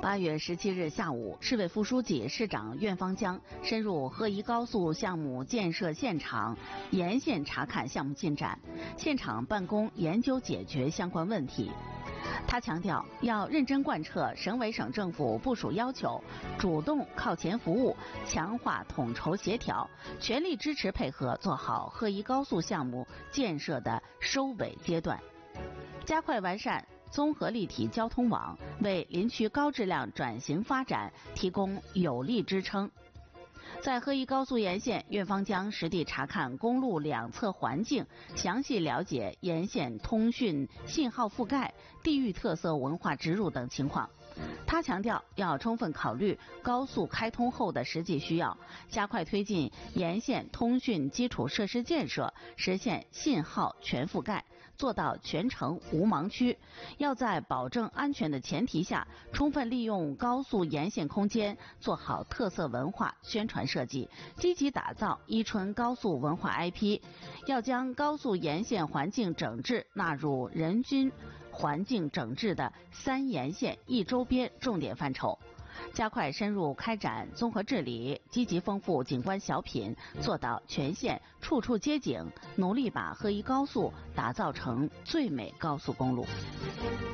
8月17日下午，市委副书记、市长苑方江深入赫宜高速项目建设现场沿线查看项目进展，现场办公研究解决相关问题。他强调，要认真贯彻省委省政府部署要求，主动靠前服务，强化统筹协调，全力支持配合做好赫宜高速项目建设的收尾阶段，加快完善综合立体交通网，为林区高质量转型发展提供有力支撑。在赫宜高速沿线，苑方江实地查看公路两侧环境，详细了解沿线通讯信号覆盖、地域特色文化植入等情况。他强调，要充分考虑高速开通后的实际需要，加快推进沿线通讯基础设施建设，实现信号全覆盖，做到全程无盲区。要在保证安全的前提下，充分利用高速沿线空间，做好特色文化宣传设计，积极打造伊春高速文化 IP。要将高速沿线环境整治纳入人均环境整治的3沿线1周边重点范畴，加快深入开展综合治理，积极丰富景观小品，做到全县处处接景，努力把赫宜高速打造成最美高速公路。